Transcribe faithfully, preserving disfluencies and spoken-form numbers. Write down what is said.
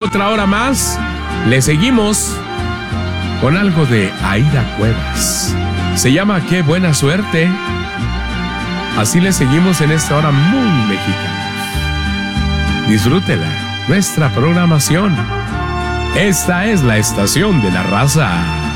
otra hora más. Le seguimos con algo de Aida Cuevas. Se llama Qué buena suerte. Así le seguimos en esta hora muy mexicana. Disfrútela, nuestra programación. Esta es la estación de la raza.